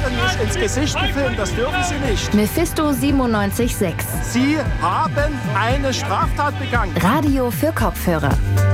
werden nicht ins Gesicht gefilmt, das dürfen Sie nicht. Mephisto 97.6. Sie haben eine Straftat begangen. Radio für Kopfhörer.